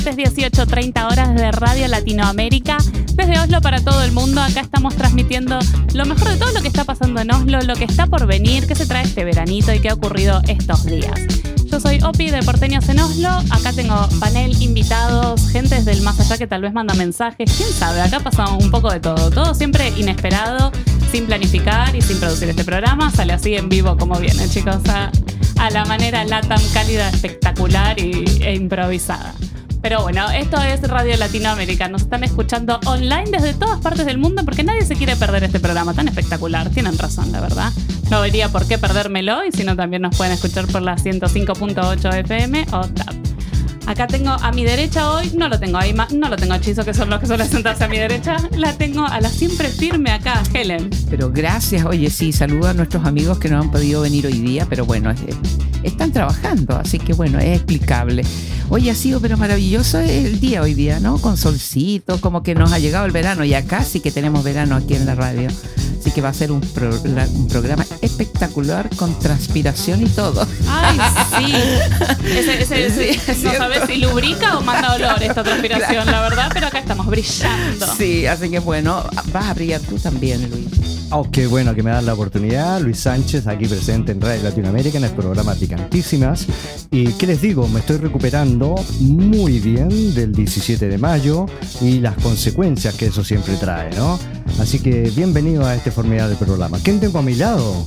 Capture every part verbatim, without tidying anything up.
martes dieciocho treinta horas de Radio Latinoamérica. Desde Oslo para todo el mundo, acá estamos transmitiendo lo mejor de todo lo que está pasando en Oslo, lo que está por venir, qué se trae este veranito y qué ha ocurrido estos días. Yo soy Opi de Porteños en Oslo, acá tengo panel, invitados, gente desde el más allá que tal vez manda mensajes, quién sabe, acá pasa un poco de todo, todo siempre inesperado, sin planificar y sin producir este programa, sale así en vivo como viene, chicos, a, a la manera LATAM cálida, espectacular y, e improvisada. Pero bueno, esto es Radio Latinoamérica. Nos están escuchando online desde todas partes del mundo porque nadie se quiere perder este programa tan espectacular. Tienen razón, la verdad. No vería por qué perdérmelo y si no también nos pueden escuchar por la ciento cinco punto ocho F M o T A P. Acá tengo a mi derecha hoy, no lo tengo a Ima, no lo tengo a Chizo, que son los que suelen sentarse a mi derecha. La tengo a la siempre firme acá, Helen. Pero gracias, oye, sí, saludo a nuestros amigos que no han podido venir hoy día, pero bueno, es, están trabajando, así que bueno, es explicable. Oye, ha sido pero maravilloso el día hoy día, ¿no? Con solcito, como que nos ha llegado el verano y acá sí que tenemos verano aquí en la radio. Así que va a ser un, pro, la, un programa espectacular con transpiración y todo. Ay, sí. Ese, ese, ese, sí, no sabes si lubrica o manda olor esta transpiración, claro. La verdad, pero acá estamos brillando. Sí, así que bueno, vas a brillar tú también, Luis. Oh, qué bueno que me dan la oportunidad. Luis Sánchez, aquí presente en Radio Latinoamérica en el programa Picantísimas. Y qué les digo, me estoy recuperando muy bien del diecisiete de mayo y las consecuencias que eso siempre trae, ¿no? Así que bienvenido a este formidable programa. ¿Quién tengo a mi lado?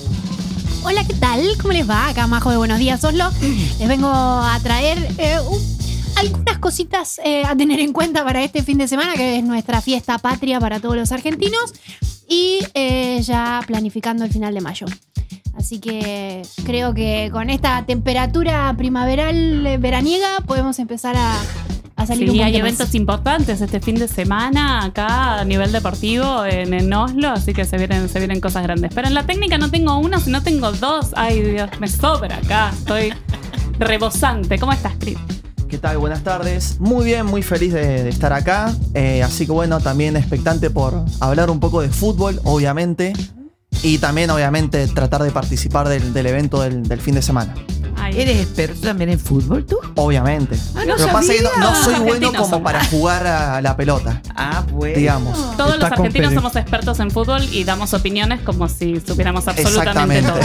Hola, ¿qué tal? ¿Cómo les va? Acá Majo de Buenos Días, Oslo. Les vengo a traer eh, un, algunas cositas eh, a tener en cuenta para este fin de semana, que es nuestra fiesta patria para todos los argentinos. Y eh, ya planificando el final de mayo. Así que creo que con esta temperatura primaveral eh, veraniega podemos empezar a, a salir sí, un poquito hay más. eventos importantes este fin de semana acá a nivel deportivo en, en Oslo, así que se vienen, se vienen cosas grandes. Pero en la técnica no tengo una, sino tengo dos. Ay, Dios, me sobra acá. Estoy rebosante. ¿Cómo estás, Cris? ¿Qué tal? Buenas tardes. Muy bien, muy feliz de, de estar acá. Eh, así que bueno, también expectante por hablar un poco de fútbol, obviamente. Y también, obviamente, tratar de participar del, del evento del, del fin de semana. Ay. ¿Eres experto también en fútbol tú? Obviamente. Ah, no Lo que pasa es que no, no soy bueno como somos. para jugar a la pelota. Ah, bueno. Digamos. Todos Estás los argentinos competi- somos expertos en fútbol y damos opiniones como si supiéramos absolutamente todo.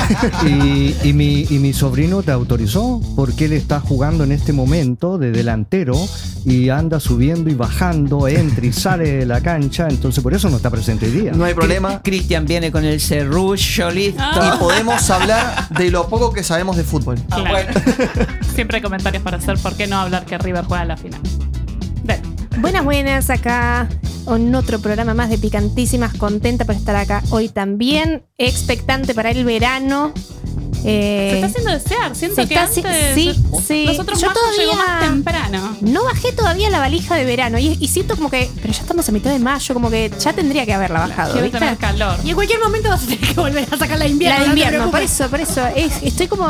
Y, y, mi, y mi sobrino te autorizó porque él está jugando en este momento de delantero y anda subiendo y bajando, entra y sale de la cancha, entonces por eso no está presente hoy día. No hay problema. Cristian viene con el serrucho listo. Ah. Y podemos hablar de lo poco que sabemos de fútbol. Ah, bueno. Siempre hay comentarios para hacer. ¿Por qué no hablar que River juega a la final? Ven. Buenas, buenas, acá en otro programa más de Picantísimas, contenta por estar acá hoy también, expectante para el verano. Eh, Se está haciendo desear, siento se que está antes haci- sí, sí. nosotros Yo mayo llegó todavía más temprano. no bajé todavía la valija de verano y, y siento como que, pero ya estamos a mitad de mayo, como que ya tendría que haberla bajado, Quiero ¿viste? tener calor. Y en cualquier momento vas a tener que volver a sacar la de invierno. La de no te invierno, por preocupes. eso, por eso, es, estoy como,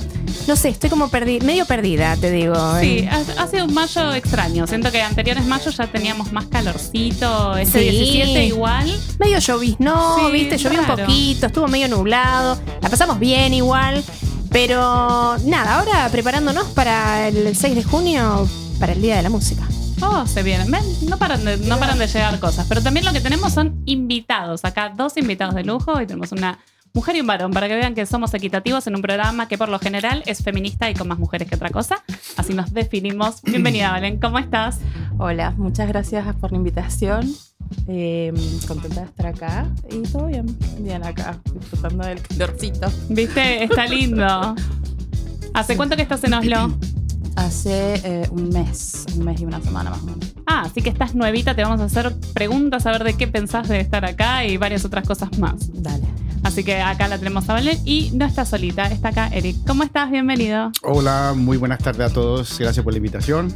no sé, estoy como perdi- medio perdida, te digo. Sí, En- ha, ha sido un mayo extraño. Siento que anteriores mayos ya teníamos más calorcito. Ese Sí. diecisiete igual. Medio lloviznó, Sí, viste, llovió un raro. poquito, estuvo medio nublado, la pasamos bien igual, pero nada, ahora preparándonos para el seis de junio, para el Día de la Música. Oh, se vienen. Ven, no paran, de, no paran de llegar cosas. Pero también lo que tenemos son invitados. Acá dos invitados de lujo y tenemos una mujer y un varón para que vean que somos equitativos en un programa que por lo general es feminista y con más mujeres que otra cosa. Así nos definimos. Bienvenida, Valen. ¿Cómo estás? Hola, muchas gracias por la invitación. Eh, contenta de estar acá y todo bien, bien acá, disfrutando del calorcito. ¿Viste? Está lindo. ¿Hace cuánto que estás en Oslo? Hace eh, un mes, un mes y una semana más o menos. Ah, así que estás nuevita. Te vamos a hacer preguntas a ver de qué pensás de estar acá y varias otras cosas más. Dale. Así que acá la tenemos a Valen y no está solita, está acá Eric. ¿Cómo estás? Bienvenido. Hola, muy buenas tardes a todos. Gracias por la invitación.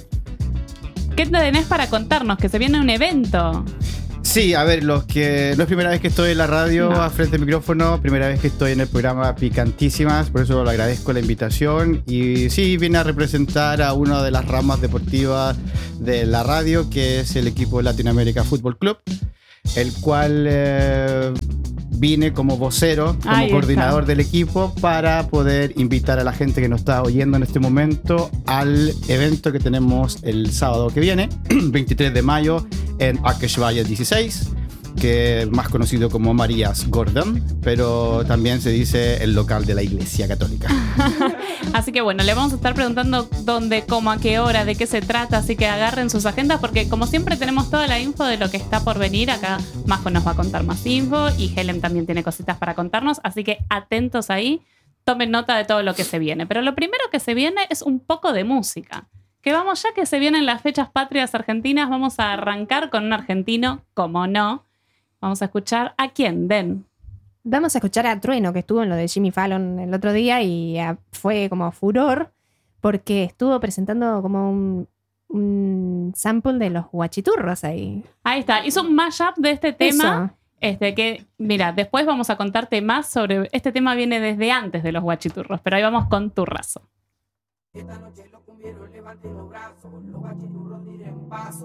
¿Qué tenés para contarnos? Que se viene un evento. Sí, a ver, los que no es primera vez que estoy en la radio No. a frente del micrófono, primera vez que estoy en el programa Picantísimas, por eso le agradezco la invitación. Y sí, vine a representar a una de las ramas deportivas de la radio, que es el equipo Latinoamérica Fútbol Club, el cual eh, vine como vocero, como Ahí coordinador está. del equipo para poder invitar a la gente que nos está oyendo en este momento al evento que tenemos el sábado que viene, veintitrés de mayo, en Akeshvaya dieciséis, que es más conocido como Marías Gordon, pero también se dice el local de la Iglesia Católica. Así que bueno, le vamos a estar preguntando dónde, cómo, a qué hora, de qué se trata, así que agarren sus agendas porque como siempre tenemos toda la info de lo que está por venir. Acá Majo nos va a contar más info y Helen también tiene cositas para contarnos, así que atentos ahí, tomen nota de todo lo que se viene. Pero lo primero que se viene es un poco de música. Que vamos, ya que se vienen las fechas patrias argentinas, vamos a arrancar con un argentino, como no. Vamos a escuchar a quién, Den. Vamos a escuchar a Trueno, que estuvo en lo de Jimmy Fallon el otro día y ah, fue como furor porque estuvo presentando como un, un sample de los guachiturros ahí. Ahí está, hizo un mashup de este tema. Eso. Este que, mira, después vamos a contarte más sobre... Este tema viene desde antes de los guachiturros, pero ahí vamos con Turrazo. Esta noche los cumbieros levanten los brazos, los guachiturros tiren paso.